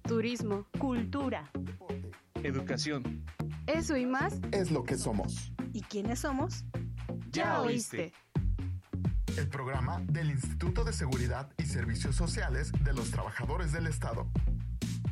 turismo, cultura, educación. Eso y más es lo que somos. ¿Y quiénes somos? Ya oíste. El programa del Instituto de Seguridad y Servicios Sociales de los Trabajadores del Estado.